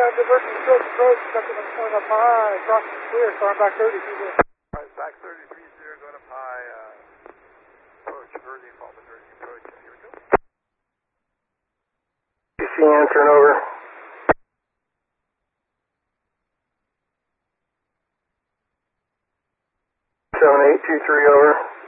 diversion still approach, second and point up high, cross clear, starting back 30, Alright, back 30, 30, going up high, approach, Jersey, Falls, Jersey, approach, here we go. TCN, turn over. 7823 over.